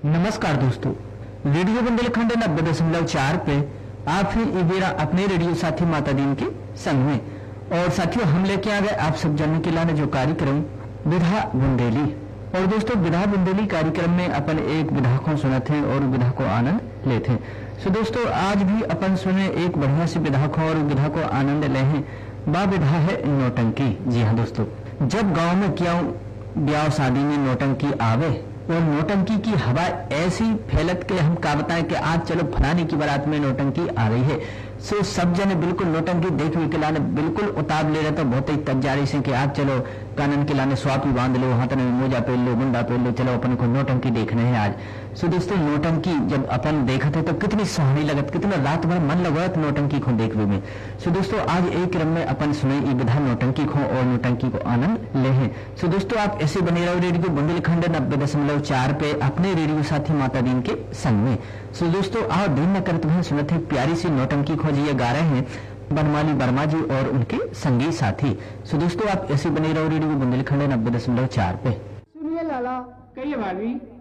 नमस्कार दोस्तों, रेडियो बुंदेलखंड 90.4 पे आप ही इवेरा अपने रेडियो साथी माता दीन के संग में। और साथियों, हम लेके आ गए आप सब जानने के लिए जो कार्यक्रम विधा बुंदेली। और दोस्तों, विधा बुंदेली कार्यक्रम में अपन एक विधा को सुनते हैं और विधा को आनंद लेते हैं। सो दोस्तों, आज भी अपन सुने एक बढ़िया सी विधा को और विधा को आनंद ले हैं। बा विधा है नौटंकी। जी हाँ दोस्तों, जब गाँव में क्या ब्याह शादी में नौटंकी आवे और नौटंकी की हवा ऐसी फैलत के हम का बताएं कि आज चलो फलाने की बारात में नौटंकी आ रही है। सो सब जने बिल्कुल नौटंकी देखने के लाने बिल्कुल उताब ले रहे, तो बहुत ही तैयारी से कि आज चलो कानन के लाने स्वापी बांध लो, हाथ में मोजा पहन लो, मुंडा पहन लो, चलो अपन को नौटंकी देखने है आज। सो दोस्तों, नौटंकी जब अपन देखते तो कितनी सुहानी लगत, कितना रात भर मन लगत नौटंकी को देखने में। सो दोस्तों, आज एक क्रम में अपन सुने ये विधा नौटंकी को और नौटंकी को आनंद ले हैं। सो दोस्तों, आप ऐसे बने रहो रेडियो बुंदेलखंड 90.4 पे अपने रेडियो साथी माता दीन के संग में। सो दोस्तों, आओ दिन न करते हैं सुनते हैं प्यारी सी नौटंकी खोज ये गा रहे हैं बनमाली वर्मा जी और उनके संगी साथी। सो दोस्तों, आप ऐसे बने रहो रेडियो बुंदेलखंड 90.4 पे। सुनिए लाला, कहिए भाभी।